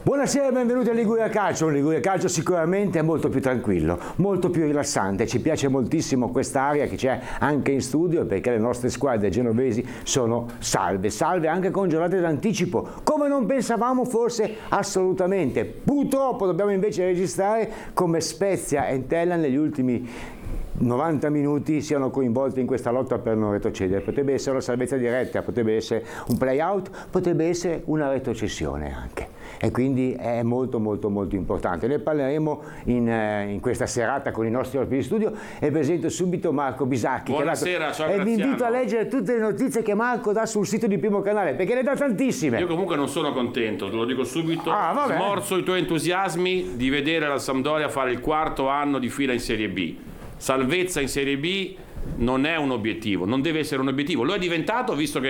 Buonasera e benvenuti a Liguria Calcio. Liguria Calcio sicuramente è molto più tranquillo, molto più rilassante. Ci piace moltissimo quest'area che c'è anche in studio, perché le nostre squadre genovesi sono salve anche con giornate d'anticipo, come non pensavamo forse assolutamente. Purtroppo dobbiamo invece registrare come Spezia e Entella negli ultimi 90 minuti siano coinvolti in questa lotta per non retrocedere. Potrebbe essere una salvezza diretta, potrebbe essere un play-out, potrebbe essere una retrocessione anche. E quindi è molto importante. Ne parleremo in questa serata con i nostri ospiti di studio e presento subito Marco Bisacchi. Buonasera, ciao e Graziano. vi invito a leggere tutte le notizie che Marco dà sul sito di Primo Canale, perché ne dà tantissime. Io comunque non sono contento, te lo dico subito. Vabbè. Smorzo i tuoi entusiasmi di vedere la Sampdoria fare il quarto anno di fila in Serie B. Salvezza in Serie B non è un obiettivo, non deve essere un obiettivo. Lo è diventato visto che